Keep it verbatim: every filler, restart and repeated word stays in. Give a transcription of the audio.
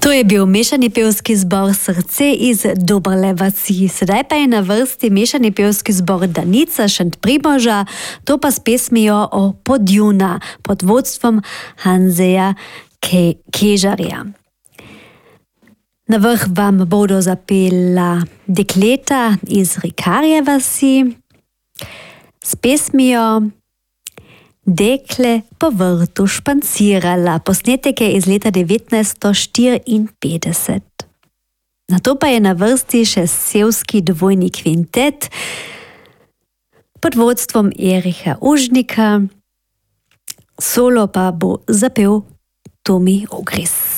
To je bil mešani pevski zbor Srce iz Doberle vasi. Sedaj pa je na vrsti mešani pevski zbor Danica Šentprimoža, to pa s pesmijo o Podjuna pod vodstvom Hanseja Ke- Kežarja. Na vrh vam bodo zapela dekleta iz Rikarje vasi s pesmijo Dekle po vrtu špancirala. Posnetek je iz leta devetnajststo štiriinpetdeset. Nato pa je na vrsti še sevski dvojni kvintet pod vodstvom Ericha Užnika. Solo pa bo zapel Tomi Ogris.